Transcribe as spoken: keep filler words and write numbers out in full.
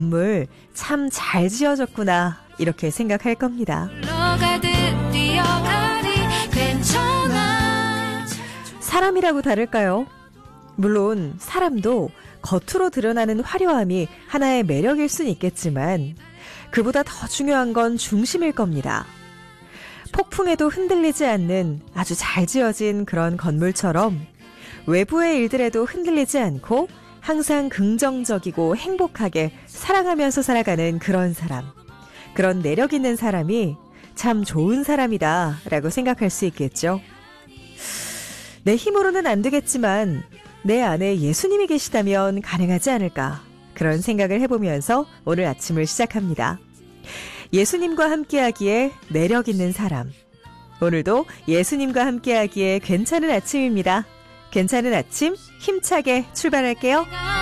건물 참 잘 지어졌구나 이렇게 생각할 겁니다. 사람이라고 다를까요? 물론 사람도 겉으로 드러나는 화려함이 하나의 매력일 순 있겠지만 그보다 더 중요한 건 중심일 겁니다. 폭풍에도 흔들리지 않는 아주 잘 지어진 그런 건물처럼 외부의 일들에도 흔들리지 않고 항상 긍정적이고 행복하게 사랑하면서 살아가는 그런 사람, 그런 매력 있는 사람이 참 좋은 사람이다 라고 생각할 수 있겠죠. 내 힘으로는 안 되겠지만 내 안에 예수님이 계시다면 가능하지 않을까, 그런 생각을 해보면서 오늘 아침을 시작합니다. 예수님과 함께하기에 매력 있는 사람, 오늘도 예수님과 함께하기에 괜찮은 아침입니다. 괜찮은 아침 힘차게 출발할게요.